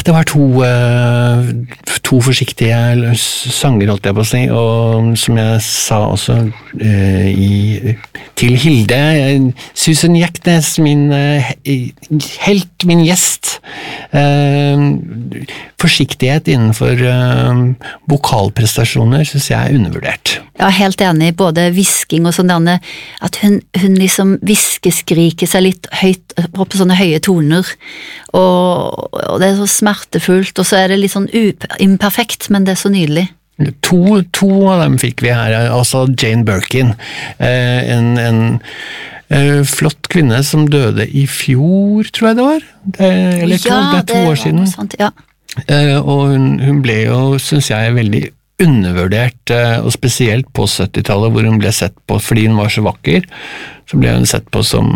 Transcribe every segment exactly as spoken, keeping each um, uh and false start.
Det var to, to forsiktige sanger, holdt jeg på å si, og som jeg sa også i, til Hilde, Susan Jeknes, min helt, min gjest. Forsiktighet innenfor vokalprestasjoner synes jeg er undervurdert. Ja, helt enig, både visking og sånn derne, at hun, hun liksom viskeskriker seg litt høyt på sånne høye toner, og, og det er så smertefullt, og så er det litt sånn imperfekt, men det er så nydelig. To, to av dem fikk vi her, altså Jane Birkin, en, en Uh, flott kvinne som døde i fjor, tror jeg det var. Det, eller to, ja, det er to det år siden. Sant, ja. uh, og hun, hun ble jo, synes jeg, veldig undervurdert, uh, og spesielt på syttitallet, hvor hun ble sett på, fordi hun var så vakker, så ble hun sett på som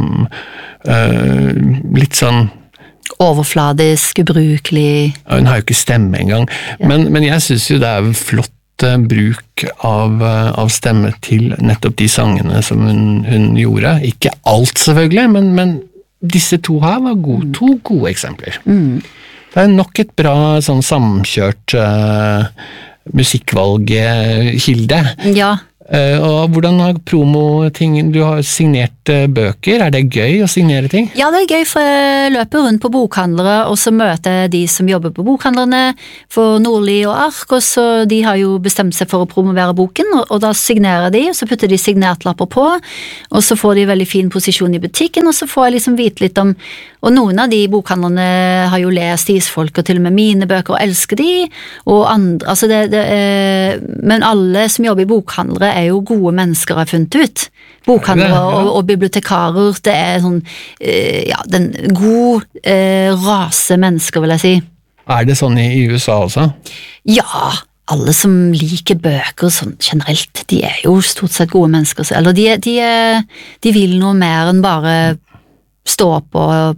uh, litt sånn overfladisk, ubrukelig. Ja, hun har jo ikke stemme engang, ja. men, men jeg synes jo det er flott bruk av, av stemme til nettopp de sangene som hun, hun gjorde. Ikke alt selvfølgelig, men, men disse to her var gode, to gode eksempler. Mm. Det er nok et bra sånn samkjørt uh, musikkvalg, Hilde. Ja. Uh, og hvordan har promo-ting, du har signert uh, bøker, er det gøy å signere ting? Ja, det er gøy, for jeg løper rundt på bokhandlere, og så møter jeg de som jobber på bokhandlerne, for Nordli og Ark, og så de har jo bestemt seg for å promovere boken, og, og da signerer de, og så putter de signertlapper på, og så får de veldig fin posisjon i butikken, og så får jeg liksom vite litt om, og noen av de bokhandlerne har jo lest Isfolk, og til og med mine bøker, og elsker de, og andre, altså det, det er, men alle som jobber i bokhandlere er jo gode mennesker har funnet ut. Bokhandlere ja, ja. Og, og bibliotekarer, det er sånn, eh, ja, den god eh, rase mennesker, vil jeg si. Er det sånn i, i U S A også? Ja, alle som liker bøker sånn generelt, de er jo stort sett gode mennesker, eller de, de, de vil noe mer enn bare stå opp og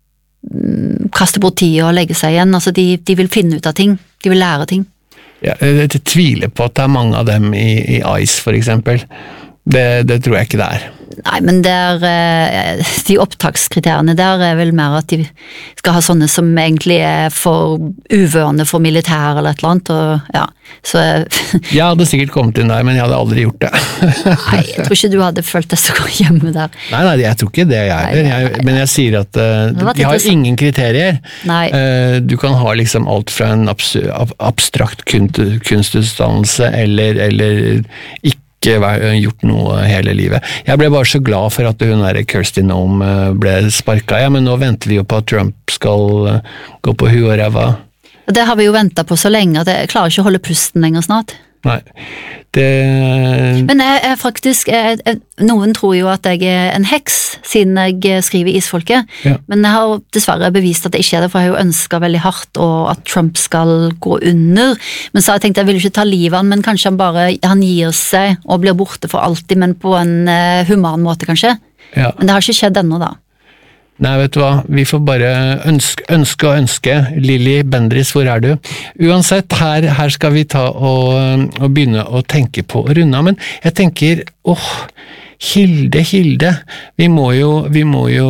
mm, kaste bort tid og legge seg igjen, altså de, de vil finne ut av ting, de vil lære ting. Ja, jeg tviler på at det er mange av dem i, i Ice, for eksempel. Det, det tror jeg ikke det er. Nei, men det er, de opptakskriteriene der er vel mer at de skal ha sånne som egentlig er for uvørende for militær eller et eller annet, og ja, så... Jeg hadde sikkert kommet inn der, men jeg hadde aldri gjort det. Nei, jeg tror ikke du hadde følt deg så godt hjemme der. Nei, nei, jeg tror ikke det jeg er, jeg, men jeg sier at uh, de har ingen kriterier. Nei. Uh, du kan ha liksom alt fra en abs abstrakt kunst kunstutdannelse eller, eller ikke gjort noe hele livet. Jeg ble bare så glad for at hun der Kirsty Noem ble sparket, ja, men nå venter vi jo på at Trump skal gå på huet og ræva. Det har vi jo ventet på så lenge at jeg klarer ikke å holde pusten lenger snart. Nei, det... Men jeg er faktisk, jeg, jeg, noen tror jo at jeg er en heks siden jeg skriver Isfolket, ja. Men jeg har dessverre bevist at det ikke er det, for jeg har jo ønsket veldig hardt og at Trump skal gå under, men så har jeg tenkt jeg vil ikke ta livet av han, men kanskje han bare, han gir seg og blir borte for alltid, men på en uh, human måte kanskje, ja. Men det har ikke skjedd ennå da. Nei, vet du hva, vi får bare ønske, ønske og ønske. Lili Bendriss, hvor er du? Uansett, her, her skal vi ta og, og begynne å tenke på å runde av, men jeg tenker, åh, Hilde, Hilde, vi må jo, vi må jo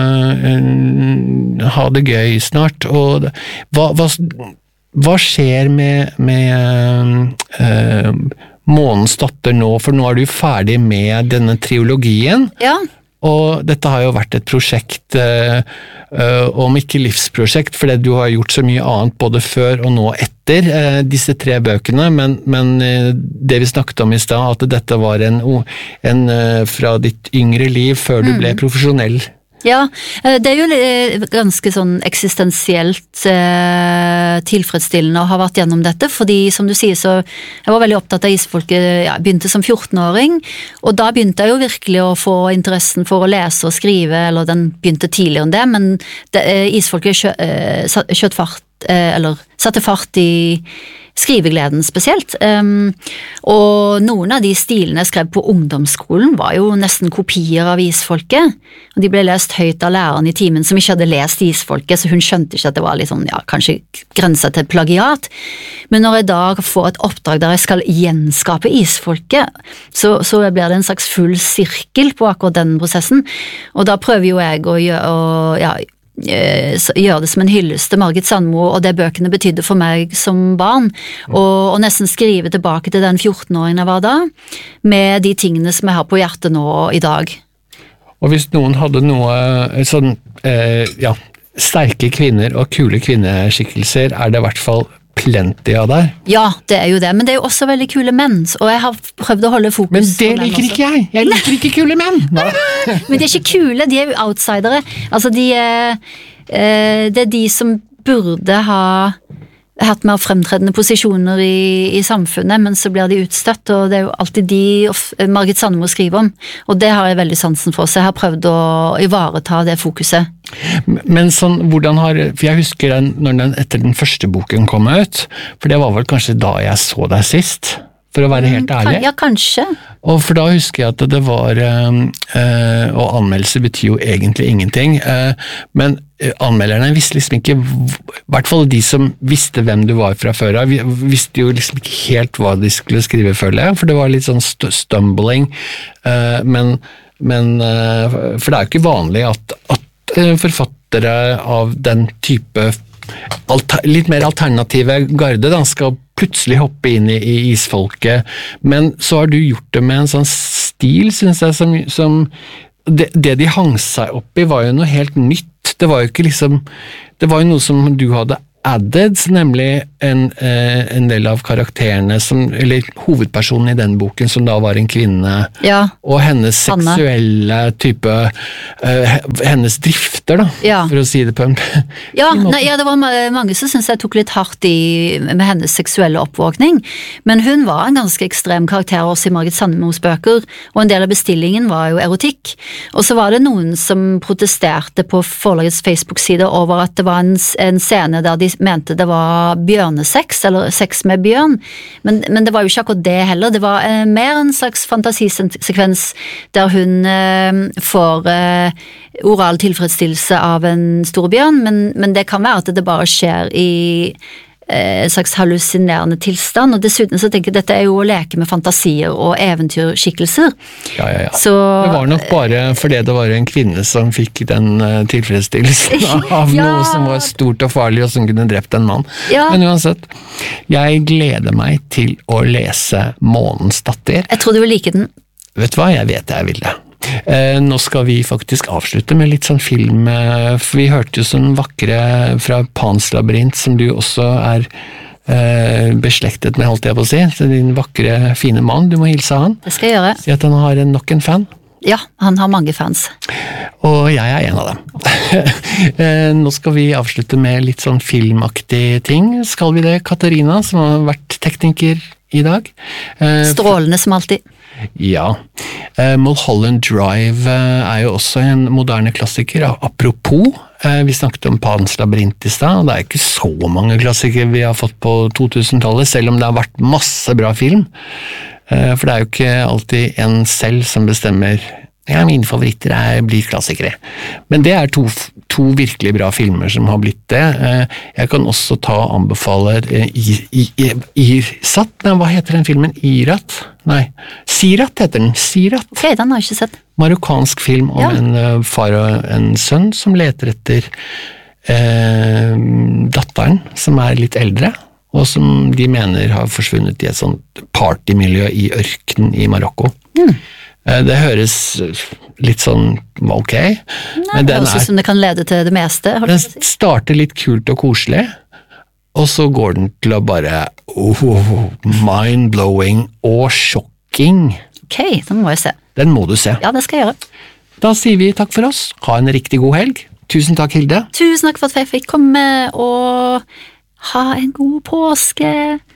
uh, ha det gøy snart, og hva, hva, hva skjer med, med uh, Månens datter nå, for nå er du ferdig med denne triologien. Ja. Og dette har jo vært et prosjekt, øh, øh, om ikke livsprosjekt, fordi du har gjort så mye annet både før og nå etter øh, disse tre bøkene, men, men øh, det vi snakket om i sted, at dette var en, en øh, fra ditt yngre liv før du ble mm. profesjonell. Ja, det er jo ganske sånn eksistensielt eh, tilfredsstillende å ha vært gjennom dette, fordi som du sier så, jeg var veldig opptatt av Isfolket, ja, begynte som fjortenåring, og da begynte jeg jo virkelig å få interessen for å lese og skrive, eller den begynte tidligere enn det, men det, Isfolket skjø, eh, skjøt fart, eh, eller satte fart i skrivegleden spesielt, um, og noen av de stilene jeg skrev på ungdomsskolen var jo nesten kopier av Isfolket, og de ble lest høyt av læreren i timen som ikke hadde lest Isfolket, så hun skjønte ikke at det var litt sånn, ja, kanskje grenset til plagiat, men når jeg da får et oppdrag der jeg skal gjenskape Isfolket, så, så blir det en slags full sirkel på akkurat den prosessen, og da prøver jo jeg å gjøre, og, ja, eh, gjøre det som en hyllest til Margit Sandmo og det bøkene betydde for meg som barn, og, og nesten skrive tilbake til den fjorten-åringen jeg var da, med de tingene som jeg har på hjertet nå i dag. Og hvis noen hadde noe sånn, eh, ja, sterke kvinner og kule kvinneskikkelser, er det i hvert fall plenty av der. Ja, det er jo det, men det er jo også veldig kule menn, og jeg har prøvd å holde fokus på Men det liker ikke jeg! Jeg liker ikke kule menn! Men de er ikke kule, de er jo outsidere. Altså, de er, eh, det er de som burde ha hatt mer fremtredende posisjoner i, i samfunnet, men så blir de utstøtt, og det er jo alltid de Margit Sandmo skriver om, og det har jeg veldig sansen for, så jeg har prøvd å ivareta det fokuset. Men sånn, hvordan har, for jeg husker den, når den etter den første boken kom ut, for det var vel kanskje da jeg så deg sist, for å være helt ærlig. Ja, kanskje. Og for da husker jeg at det var, øh, og anmeldelse betyr jo egentlig ingenting, øh, men anmelderne visste liksom ikke, i hvert fall de som visste hvem du var fra før av, visste jo liksom ikke helt hva de skulle skrive, føler jeg, for det var litt sånn stumbling, øh, men, men øh, for det er jo ikke vanlig at, at forfattere av den type litt mer alternative garde da, skal plutselig hoppe inn i, i isfolket, men så har du gjort det med en sånn stil, synes jeg, som, som det, det de hang seg opp i var jo noe helt nytt, det var jo ikke liksom, det var jo noe som du hadde added, nemlig en, eh, en del av karakterene, som, eller hovedpersonen i den boken, som da var en kvinne, ja. Og hennes seksuelle type, eh, hennes drifter da, ja. For å si det på en ja, nei, ja, det var mange som synes jeg tok litt hardt i med hennes seksuelle oppvåkning, men hun var en ganske ekstrem karakter også i Margit Sandmos bøker, og en del av bestillingen var jo erotikk, og så var det noen som protesterte på forlagets Facebook-side over at det var en, en scene der de mente det var bjørnesex, eller sex med bjørn, men, men det var jo ikke akkurat det heller, det var eh, mer en slags fantasisekvens der hun eh, får eh, oral tilfredsstillelse av en stor bjørn, men, men det kan være at det bare skjer i en slags hallusinerende tilstand, og dessuten så tenker jeg dette er jo å leke med fantasier og eventyrskikkelser. Ja, ja, ja. Så, det var nok bare fordi det var en kvinne som fikk den tilfredsstillelsen av ja. Noe som var stort og farlig og som kunne drept en mann. Ja. Men uansett, jeg gleder meg til å lese Månens datter. Jeg tror du vil like den. Vet du hva, jeg vet jeg vil det. Eh, nå skal vi faktisk avslutte med litt sånn film, eh, for vi hørte jo sånn vakre fra Pans labyrint, som du også er eh, beslektet med, holdt jeg på å si, så din vakre, fine mann, du må hilse han. Det skal jeg gjøre. Si at han har en, nok en fan. Ja, han har mange fans. Og jeg er en av dem. eh, nå skal vi avslutte med litt sånn filmaktig ting. Skal vi det, Katarina, som har vært tekniker i dag? Eh, Strålende som alltid. Ja, uh, Mulholland Drive uh, er jo også en moderne klassiker, apropos, uh, vi snakket om Pans labyrint i sted, og det er ikke så mange klassikere vi har fått på to-tusen-tallet, selv om det har vært masse bra film, uh, for det er jo ikke alltid en selv som bestemmer, ja, mine favoritter er, blir klassikere, men det er to, to virkelig bra filmer som har blitt det. Uh, jeg kan også ta og anbefale uh, Irsat, nei, hva heter den filmen? Irat? Nei, Sirat heter den, Sirat. Ok, den har jeg ikke sett. Marokkansk film om ja. En uh, far og en sønn som leter etter uh, datteren, som er litt eldre, og som de mener har forsvunnet i et sånt partymiljø i ørkenen i Marokko. Mm. Uh, det høres litt sånn ok. Nei, men det høres ut som det kan lede til det meste. Den starter litt kult og koselig, og så går den til å bare oh, mind-blowing og shocking. Ok, den må jeg se. Den må du se. Ja, det skal jeg gjøre. Da sier vi takk for oss. Ha en riktig god helg. Tusen takk, Hilde. Tusen takk for at jeg fikk komme, og ha en god påske.